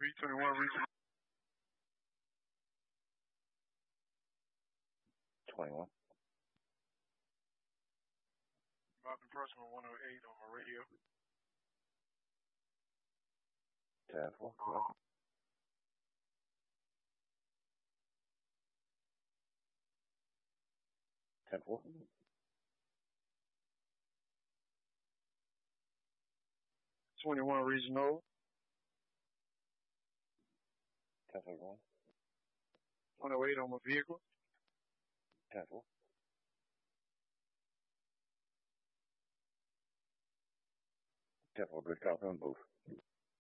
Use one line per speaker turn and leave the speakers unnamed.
321 reason.
21.
Boston Personal 108 on my radio.
10-4. 10-4.
21 regional.
10-4.
108 on my vehicle.
10-4. 10-4, good copy on both.